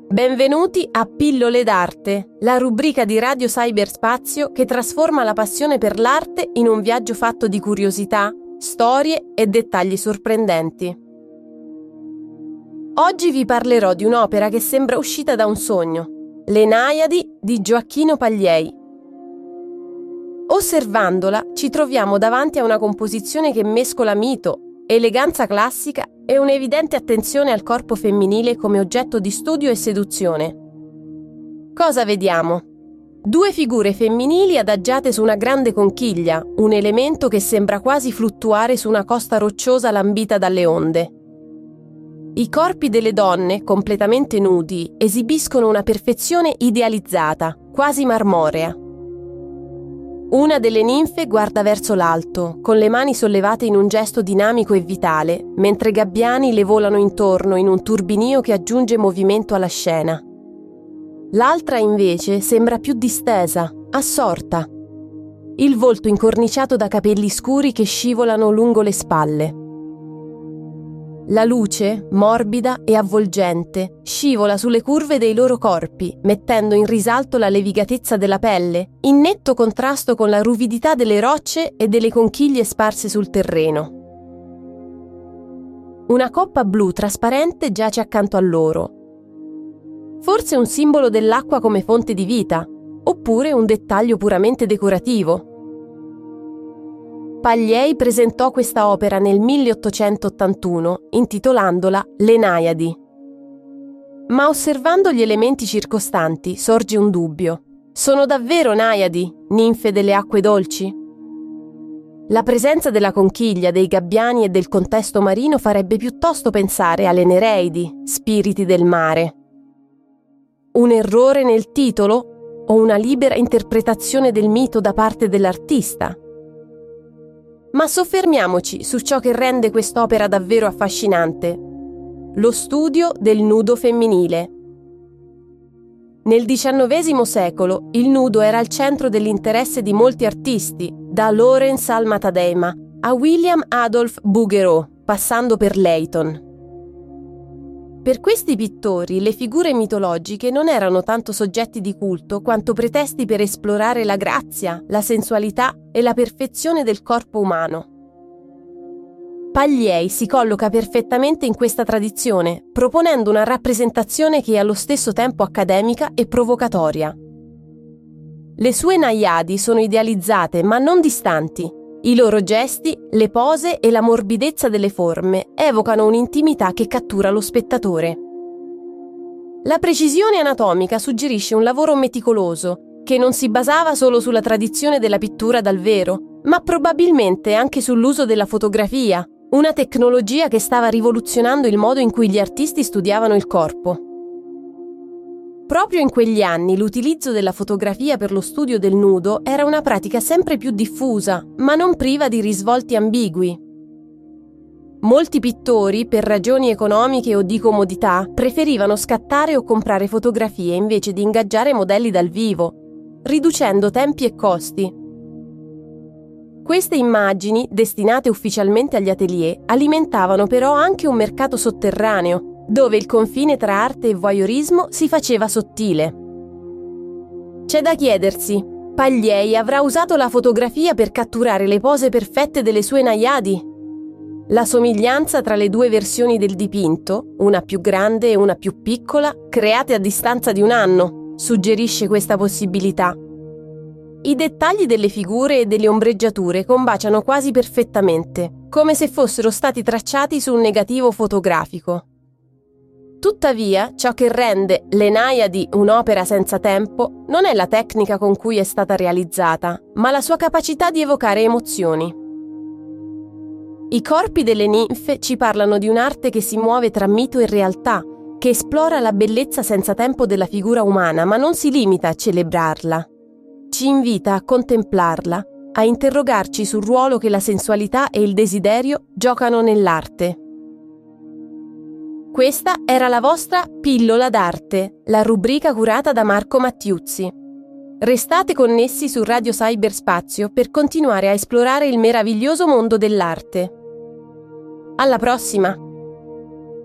Benvenuti a Pillole d'Arte, la rubrica di Radio Cyberspazio che trasforma la passione per l'arte in un viaggio fatto di curiosità, storie e dettagli sorprendenti. Oggi vi parlerò di un'opera che sembra uscita da un sogno, Le Naiadi di Gioacchino Pagliei. Osservandola, ci troviamo davanti a una composizione che mescola mito, eleganza classica e un'evidente attenzione al corpo femminile come oggetto di studio e seduzione. Cosa vediamo? Due figure femminili adagiate su una grande conchiglia, un elemento che sembra quasi fluttuare su una costa rocciosa lambita dalle onde. I corpi delle donne, completamente nudi, esibiscono una perfezione idealizzata, quasi marmorea. Una delle ninfe guarda verso l'alto, con le mani sollevate in un gesto dinamico e vitale, mentre gabbiani le volano intorno in un turbinio che aggiunge movimento alla scena. L'altra, invece, sembra più distesa, assorta. Il volto incorniciato da capelli scuri che scivolano lungo le spalle. La luce, morbida e avvolgente, scivola sulle curve dei loro corpi, mettendo in risalto la levigatezza della pelle, in netto contrasto con la ruvidità delle rocce e delle conchiglie sparse sul terreno. Una coppa blu trasparente giace accanto a loro. Forse un simbolo dell'acqua come fonte di vita, oppure un dettaglio puramente decorativo. Pagliei presentò questa opera nel 1881, intitolandola Le Naiadi. Ma osservando gli elementi circostanti sorge un dubbio. Sono davvero naiadi, ninfe delle acque dolci? La presenza della conchiglia, dei gabbiani e del contesto marino farebbe piuttosto pensare alle Nereidi, spiriti del mare. Un errore nel titolo o una libera interpretazione del mito da parte dell'artista? Ma soffermiamoci su ciò che rende quest'opera davvero affascinante: lo studio del nudo femminile. Nel XIX secolo il nudo era al centro dell'interesse di molti artisti, da Lawrence Alma Tadema a William Adolph Bouguereau, passando per Leighton. Per questi pittori le figure mitologiche non erano tanto soggetti di culto quanto pretesti per esplorare la grazia, la sensualità e la perfezione del corpo umano. Pagliei si colloca perfettamente in questa tradizione, proponendo una rappresentazione che è allo stesso tempo accademica e provocatoria. Le sue Naiadi sono idealizzate ma non distanti. I loro gesti, le pose e la morbidezza delle forme evocano un'intimità che cattura lo spettatore. La precisione anatomica suggerisce un lavoro meticoloso, che non si basava solo sulla tradizione della pittura dal vero, ma probabilmente anche sull'uso della fotografia, una tecnologia che stava rivoluzionando il modo in cui gli artisti studiavano il corpo. Proprio in quegli anni l'utilizzo della fotografia per lo studio del nudo era una pratica sempre più diffusa, ma non priva di risvolti ambigui. Molti pittori, per ragioni economiche o di comodità, preferivano scattare o comprare fotografie invece di ingaggiare modelli dal vivo, riducendo tempi e costi. Queste immagini, destinate ufficialmente agli atelier, alimentavano però anche un mercato sotterraneo, dove il confine tra arte e voyeurismo si faceva sottile. C'è da chiedersi: Pagliei avrà usato la fotografia per catturare le pose perfette delle sue Naiadi? La somiglianza tra le due versioni del dipinto, una più grande e una più piccola, create a distanza di un anno, suggerisce questa possibilità. I dettagli delle figure e delle ombreggiature combaciano quasi perfettamente, come se fossero stati tracciati su un negativo fotografico. Tuttavia, ciò che rende Le Naiadi un'opera senza tempo non è la tecnica con cui è stata realizzata, ma la sua capacità di evocare emozioni. I corpi delle ninfe ci parlano di un'arte che si muove tra mito e realtà, che esplora la bellezza senza tempo della figura umana, ma non si limita a celebrarla. Ci invita a contemplarla, a interrogarci sul ruolo che la sensualità e il desiderio giocano nell'arte. Questa era la vostra Pillola d'Arte, la rubrica curata da Marco Mattiuzzi. Restate connessi su Radio Cyberspazio per continuare a esplorare il meraviglioso mondo dell'arte. Alla prossima!